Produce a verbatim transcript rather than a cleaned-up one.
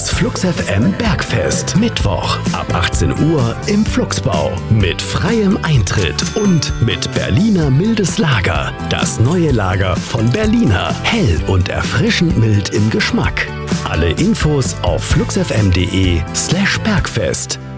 Das Flux F M Bergfest. Mittwoch ab achtzehn Uhr im Fluxbau. Mit freiem Eintritt und mit Berliner mildes Lager. Das neue Lager von Berliner. Hell und erfrischend mild im Geschmack. Alle Infos auf fluxfm.de slash Bergfest.